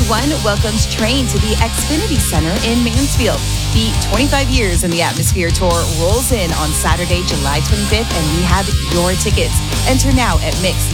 2021 welcomes Train to the Xfinity Center in Mansfield. The 25 Years in the Atmosphere Tour rolls in on Saturday, July 25th, and we have your tickets. Enter now at Mix